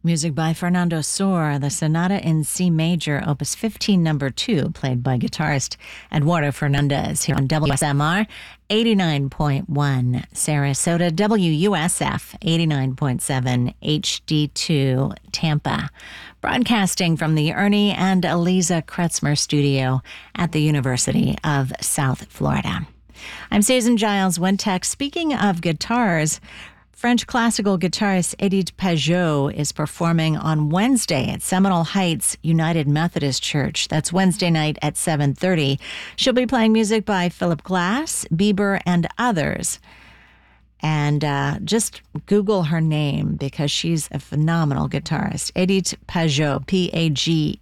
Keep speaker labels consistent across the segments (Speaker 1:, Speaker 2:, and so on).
Speaker 1: Music by Fernando Sor, the Sonata in C Major, Opus 15, number 2, played by guitarist Eduardo Fernandez here on WSMR 89.1 Sarasota, WUSF 89.7 HD2 Tampa. Broadcasting from the Ernie and Eliza Kretzmer studio at the University of South Florida. I'm Susan Giles Wintech. Speaking of guitars, French classical guitarist Edith Pajot is performing on Wednesday at Seminole Heights United Methodist Church. That's Wednesday night at 7:30. She'll be playing music by Philip Glass, Bieber, and others. And just Google her name because she's a phenomenal guitarist. Edith Pajot, Pageaud.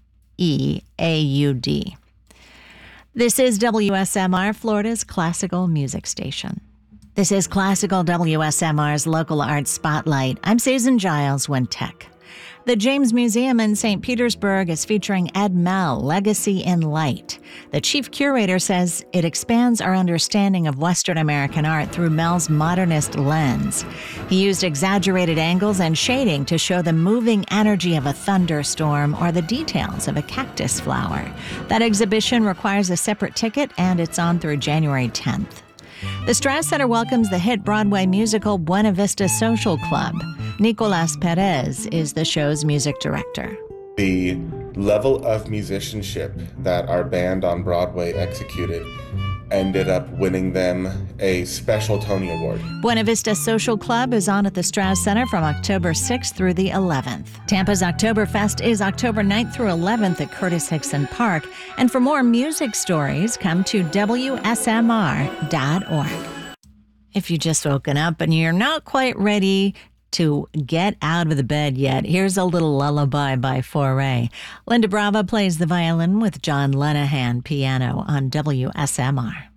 Speaker 1: This is WSMR, Florida's classical music station. This is Classical WSMR's Local Arts Spotlight. I'm Susan Giles Wintech. The James Museum in St. Petersburg is featuring Ed Mell, Legacy in Light. The chief curator says it expands our understanding of Western American art through Mell's modernist lens. He used exaggerated angles and shading to show the moving energy of a thunderstorm or the details of a cactus flower. That exhibition requires a separate ticket, and it's on through January 10th. The Strass Center welcomes the hit Broadway musical Buena Vista Social Club. Nicolas Perez is the show's music director.
Speaker 2: The level of musicianship that our band on Broadway executed ended up winning them a special Tony Award.
Speaker 1: Buena Vista Social Club is on at the Strass Center from October 6th through the 11th. Tampa's Oktoberfest is October 9th through 11th at Curtis Hickson Park. And for more music stories, come to WSMR.org. If you've just woken up and you're not quite ready to get out of the bed yet, here's a little lullaby by Foray. Linda Brava plays the violin with John Lenahan piano on WSMR.